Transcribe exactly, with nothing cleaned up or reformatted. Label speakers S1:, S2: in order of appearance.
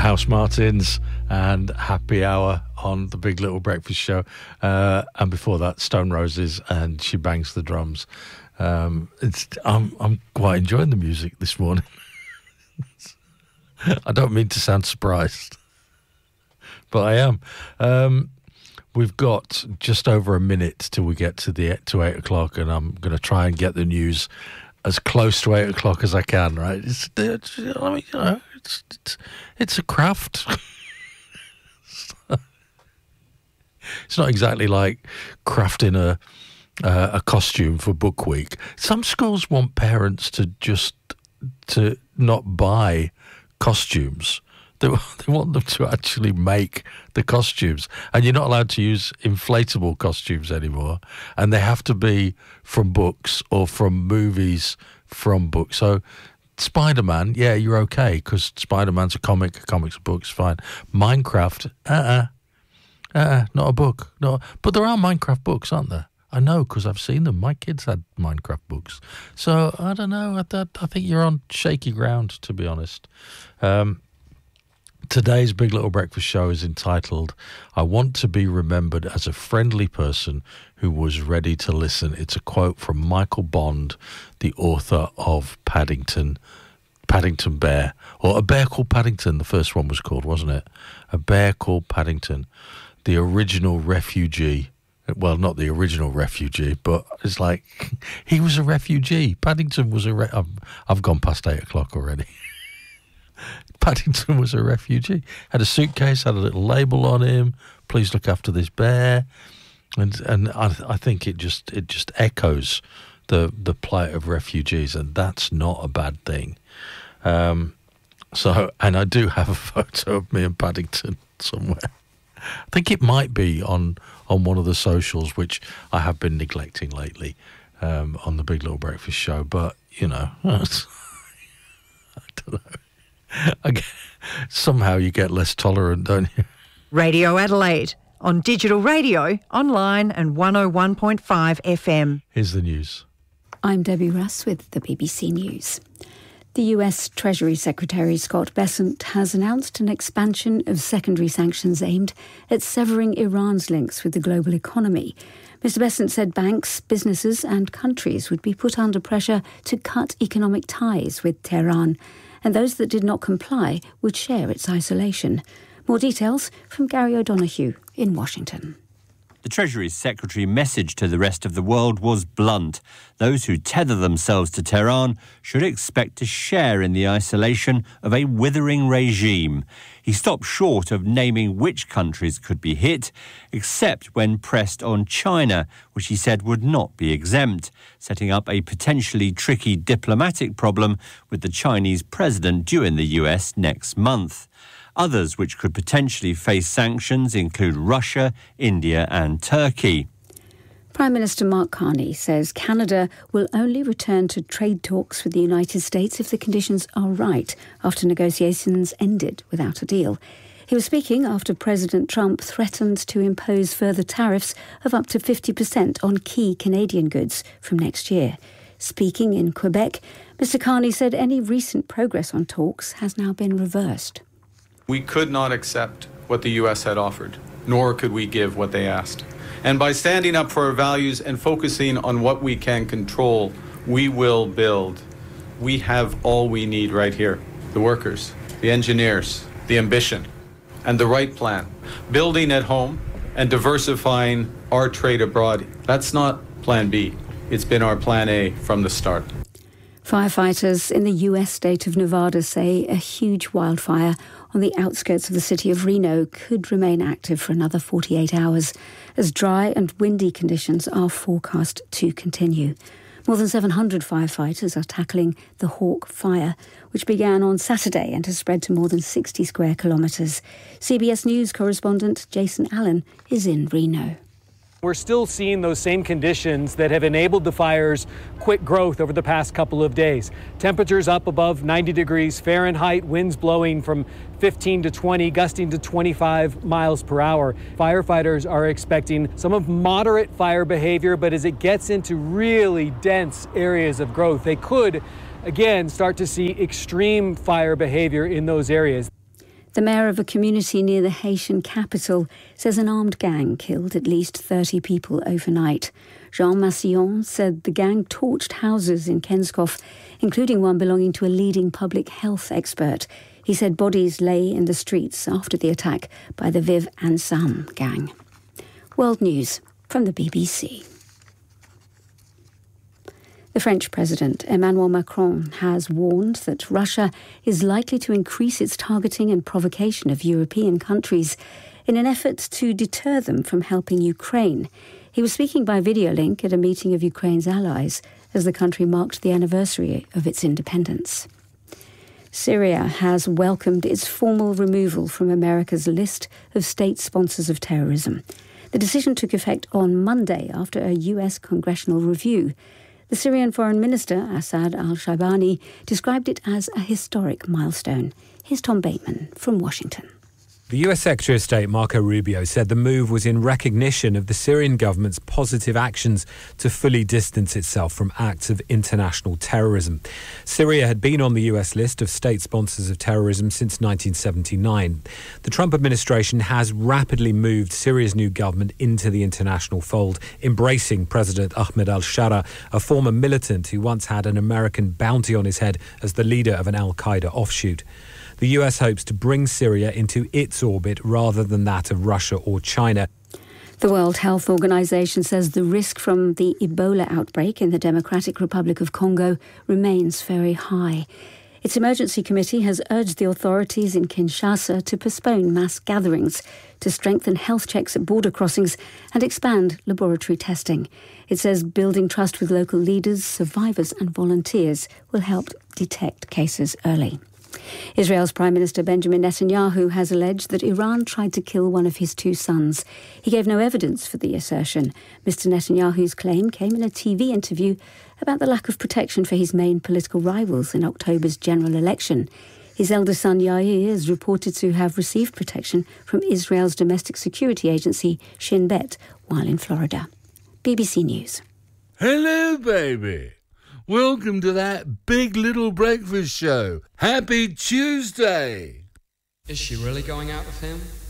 S1: House Martins and Happy Hour on the Big Little Breakfast Show. Uh, and before that, Stone Roses and She Bangs the Drums. Um, it's I'm I'm quite enjoying the music this morning. I don't mean to sound surprised, but I am. Um, we've got just over a minute till we get to the to eight o'clock, and I'm going to try and get the news as close to eight o'clock as I can. Right? It's, it's I mean, you know, it's it's, it's a craft. It's not exactly like crafting a uh, a costume for book week. Some schools want parents to just to not buy costumes. They, they want them to actually make the costumes, and you're not allowed to use inflatable costumes anymore, and they have to be from books or from movies from books. So Spider-Man, yeah, you're okay because Spider-Man's a comic, a comic's a book's fine. Minecraft, uh-uh. Uh, not a book. No, but there are Minecraft books, aren't there? I know because I've seen them. My kids had Minecraft books. So, I don't know. I, th- I think you're on shaky ground, to be honest. Um, today's Big Little Breakfast Show is entitled, I Want to Be Remembered as a Friendly Person Who Was Ready to Listen. It's a quote from Michael Bond, the author of Paddington Paddington Bear. Or A Bear Called Paddington, the first one was called, wasn't it? A Bear Called Paddington. The original refugee, well, not the original refugee, but it's like, he was a refugee. Paddington was a, re- I've, I've gone past eight o'clock already. Paddington was a refugee. Had a suitcase, had a little label on him, please look after this bear. And and I, I think it just it just echoes the, the plight of refugees, and that's not a bad thing. Um, so, and I do have a photo of me and Paddington somewhere. I think it might be on, on one of the socials, which I have been neglecting lately um, on the Big Little Breakfast Show. But, you know, I don't know. I get, somehow you get less tolerant, don't you?
S2: Radio Adelaide, on digital radio, online and one oh one point five F M.
S1: Here's the news.
S3: I'm Debbie Russ with the B B C News. The U S Treasury Secretary Scott Bessent has announced an expansion of secondary sanctions aimed at severing Iran's links with the global economy. Mister Bessent said banks, businesses and countries would be put under pressure to cut economic ties with Tehran, and those that did not comply would share its isolation. More details from Gary O'Donoghue in Washington.
S4: The Treasury Secretary message to the rest of the world was blunt. Those who tether themselves to Tehran should expect to share in the isolation of a withering regime. He stopped short of naming which countries could be hit, except when pressed on China, which he said would not be exempt, setting up a potentially tricky diplomatic problem with the Chinese president due in the U S next month. Others which could potentially face sanctions include Russia, India and Turkey.
S3: Prime Minister Mark Carney says Canada will only return to trade talks with the United States if the conditions are right after negotiations ended without a deal. He was speaking after President Trump threatened to impose further tariffs of up to fifty percent on key Canadian goods from next year. Speaking in Quebec, Mister Carney said any recent progress on talks has now been reversed.
S5: We could not accept what the U S had offered, nor could we give what they asked. And by standing up for our values and focusing on what we can control, we will build. We have all we need right here. The workers, the engineers, the ambition, and the right plan. Building at home and diversifying our trade abroad. That's not plan B. It's been our plan A from the start.
S3: Firefighters in the U S state of Nevada say a huge wildfire on the outskirts of the city of Reno could remain active for another forty-eight hours, as dry and windy conditions are forecast to continue. More than seven hundred firefighters are tackling the Hawk Fire, which began on Saturday and has spread to more than sixty square kilometres. C B S News correspondent Jason Allen is in Reno.
S6: We're still seeing those same conditions that have enabled the fire's quick growth over the past couple of days. Temperatures up above ninety degrees Fahrenheit, winds blowing from fifteen to twenty, gusting to twenty-five miles per hour. Firefighters are expecting some of moderate fire behavior, but as it gets into really dense areas of growth, they could, again, start to see extreme fire behavior in those areas.
S3: The mayor of a community near the Haitian capital says an armed gang killed at least thirty people overnight. Jean Massillon said the gang torched houses in Kenskoff, including one belonging to a leading public health expert. He said bodies lay in the streets after the attack by the Viv Ansam gang. World News from the B B C. The French President Emmanuel Macron has warned that Russia is likely to increase its targeting and provocation of European countries in an effort to deter them from helping Ukraine. He was speaking by video link at a meeting of Ukraine's allies as the country marked the anniversary of its independence. Syria has welcomed its formal removal from America's list of state sponsors of terrorism. The decision took effect on Monday after a U S congressional review. The Syrian Foreign Minister, Assad al-Shaibani, described it as a historic milestone. Here's Tom Bateman from Washington.
S7: The U S Secretary of State Marco Rubio said the move was in recognition of the Syrian government's positive actions to fully distance itself from acts of international terrorism. Syria had been on the U S list of state sponsors of terrorism since nineteen seventy-nine. The Trump administration has rapidly moved Syria's new government into the international fold, embracing President Ahmed al-Shara, a former militant who once had an American bounty on his head as the leader of an al-Qaeda offshoot. The U S hopes to bring Syria into its orbit rather than that of Russia or China.
S3: The World Health Organization says the risk from the Ebola outbreak in the Democratic Republic of Congo remains very high. Its emergency committee has urged the authorities in Kinshasa to postpone mass gatherings, to strengthen health checks at border crossings and expand laboratory testing. It says building trust with local leaders, survivors and volunteers will help detect cases early. Israel's Prime Minister Benjamin Netanyahu has alleged that Iran tried to kill one of his two sons. He gave no evidence for the assertion. Mister Netanyahu's claim came in a T V interview about the lack of protection for his main political rivals in October's general election. His elder son Yair is reported to have received protection from Israel's domestic security agency Shin Bet while in Florida. B B C News.
S8: Hello, baby. Welcome to that big little breakfast show. Happy Tuesday.
S9: Is she really going out with him?